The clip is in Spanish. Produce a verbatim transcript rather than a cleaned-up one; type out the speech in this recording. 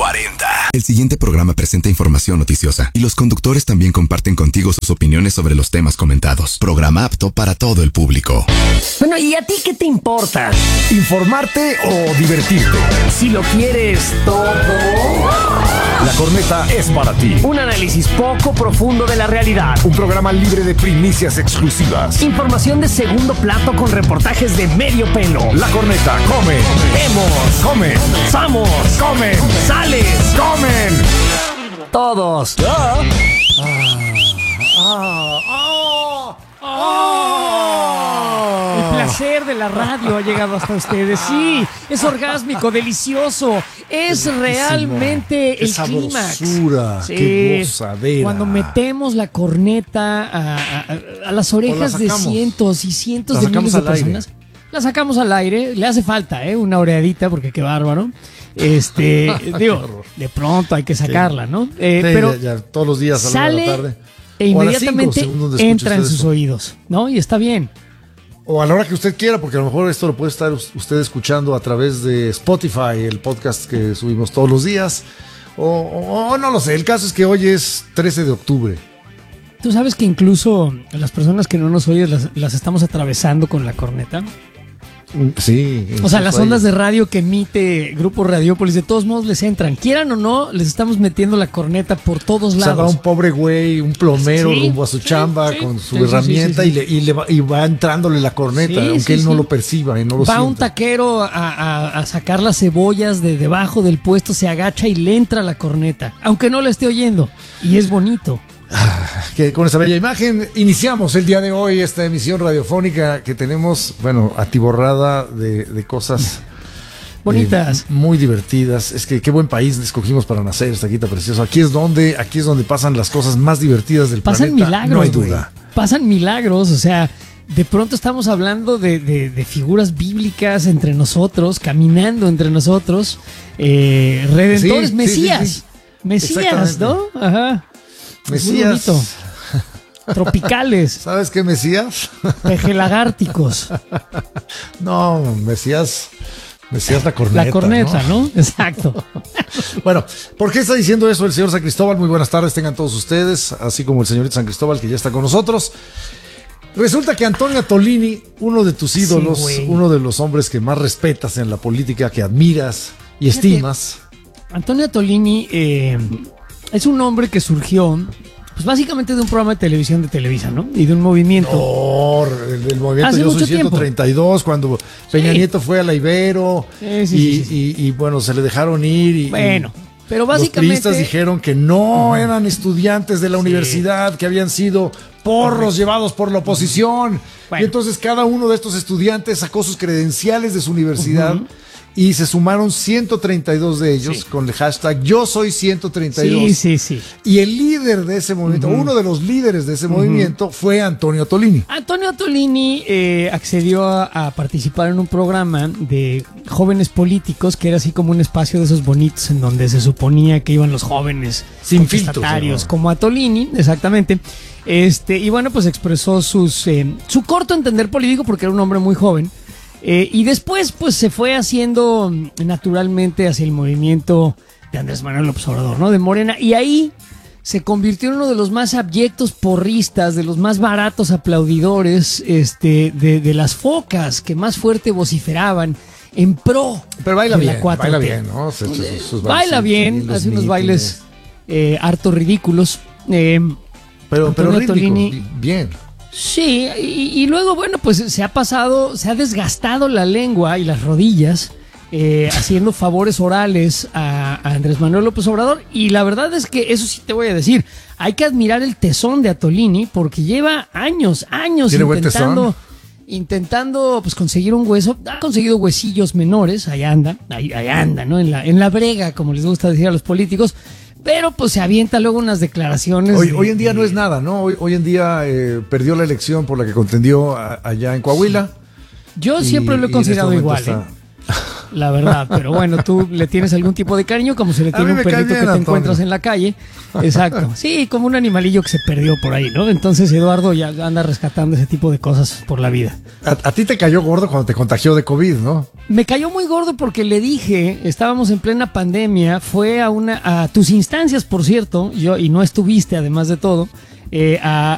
cuarenta. El siguiente programa presenta información noticiosa y los conductores también comparten contigo sus opiniones sobre los temas comentados. Programa apto para todo el público. Bueno, ¿y a ti qué te importa? ¿Informarte o divertirte? Si lo quieres todo... La Corneta es para ti. Un análisis poco profundo de la realidad. Un programa libre de primicias exclusivas. Información de segundo plato con reportajes de medio pelo. La Corneta come. Vemos. Come. Vamos. Comen. Sales. Comen. Todos. Ah. Ah, ah, ah. El placer de la radio ha llegado hasta ustedes. Sí, es orgásmico, delicioso. Es realmente el clímax. Sí, qué gozadera. Cuando metemos la corneta a, a, a las orejas de cientos y cientos de miles de personas. La sacamos al aire. Le hace falta, ¿eh? Una oreadita, porque qué bárbaro. Este, digo, de pronto hay que sacarla, ¿no? Eh, sí, pero ya, ya, todos los días a sale la tarde. E inmediatamente cinco, entra en sus esto. oídos, ¿no? Y está bien. O a la hora que usted quiera, porque a lo mejor esto lo puede estar usted escuchando a través de Spotify, el podcast que subimos todos los días. O, o, o no lo sé, el caso es que hoy es trece de octubre. Tú sabes que incluso las personas que no nos oyen las, las estamos atravesando con la corneta. Sí. O sea, las ondas de radio que emite Grupo Radiópolis, de todos modos les entran. Quieran o no, les estamos metiendo la corneta por todos lados. O sea, va un pobre güey, un plomero Sí, rumbo a su sí, chamba sí, con su sí, sí, herramienta sí, sí, sí. Y, le, y, le va, y va entrándole la corneta, Sí, aunque sí, él no sí. lo perciba y no lo Va sienta. un taquero a, a, a sacar las cebollas de debajo del puesto, se agacha y le entra la corneta, aunque no la esté oyendo. Y es bonito. Que con esa bella imagen iniciamos el día de hoy esta emisión radiofónica que tenemos, bueno, atiborrada de, de cosas Bonitas. eh, muy divertidas. Es que qué buen país escogimos para nacer, esta quita preciosa. Aquí es donde, aquí es donde pasan las cosas más divertidas del Pasan planeta. milagros, no hay güey. duda. Pasan milagros, o sea, de pronto estamos hablando de, de, de figuras bíblicas entre nosotros, caminando entre nosotros, eh, redentores, Sí, sí, mesías, sí, sí. mesías, ¿no? Ajá. Es muy Mesías. bonito. Tropicales, ¿Sabes qué Mesías? pejelagárticos, No, Mesías. Mesías la corneta. la corneta, ¿no? ¿no? Exacto. Bueno, ¿por qué está diciendo eso el señor San Cristóbal? Muy buenas tardes, tengan todos ustedes, así como el señorito San Cristóbal que ya está con nosotros. Resulta que Antonio Atolini, uno de tus ídolos, Sí, uno de los hombres que más respetas en la política, que admiras y Fíjate, estimas. Antonio Tolini eh, es un hombre que surgió, pues básicamente de un programa de televisión de Televisa, ¿no? Y de un movimiento. No, el, el movimiento Hace Yo mucho Soy ciento treinta y dos, cuando Peña Sí. Nieto fue a la Ibero Sí, sí, y, sí, sí. y- y, bueno, se le dejaron ir. Y, Bueno, pero Los básicamente. priistas dijeron que no eran estudiantes de la universidad, que habían sido porros llevados por la oposición. Bueno. Y entonces cada uno de estos estudiantes sacó sus credenciales de su universidad y se sumaron ciento treinta y dos de ellos Sí. con el hashtag Yo Soy ciento treinta y dos. Sí, sí, sí. Y el líder de ese movimiento, uno de los líderes de ese movimiento fue Antonio Tolini. Antonio Tolini eh, accedió a, a participar en un programa de jóvenes políticos que era así como un espacio de esos bonitos en donde se suponía que iban los jóvenes Sin filtros, contestatarios, ¿no? como a Tolini, exactamente. Este, y bueno, pues expresó sus, eh, su corto entender político porque era un hombre muy joven. Eh, y después, pues se fue haciendo mm, naturalmente hacia el movimiento de Andrés Manuel López Obrador, ¿no? De Morena. Y ahí se convirtió en uno de los más abyectos porristas, de los más baratos aplaudidores, este, de, de las focas que más fuerte vociferaban en pro. Pero baila de la bien, cuatro T. baila bien, ¿no? Sus- sus- sus Baila bailecitos, bien, los hace unos mítines. bailes eh, harto ridículos. Eh, Pero, pero Antonio rítmico, Tolini- bien. Sí, y, y luego, bueno, pues se ha pasado, se ha desgastado la lengua y las rodillas eh, haciendo favores orales a, a Andrés Manuel López Obrador. Y la verdad es que eso sí te voy a decir, hay que admirar el tesón de Atolini porque lleva años, años ¿Tiene buen intentando, tesón? intentando pues conseguir un hueso. Ha conseguido huesillos menores, ahí anda, ahí, ahí anda, ¿no? En la, en la brega, como les gusta decir a los políticos. Pero pues se avienta luego unas declaraciones. Hoy, de- hoy en día no de- es nada, ¿no? Hoy, hoy en día eh, perdió la elección por la que contendió a- allá en Coahuila. Yo Y- siempre lo y he en considerado este igual. momento ¿eh? está- la verdad. Pero bueno, tú le tienes algún tipo de cariño, como se le tiene un perrito que te Antonio. encuentras en la calle. Exacto. Sí, como un animalillo que se perdió por ahí, ¿no? Entonces Eduardo ya anda rescatando ese tipo de cosas por la vida. A, a ti te cayó gordo cuando te contagió de COVID, ¿no? Me cayó muy gordo porque le dije, estábamos en plena pandemia, fue a una a tus instancias, por cierto, yo y no estuviste además de todo. Eh, a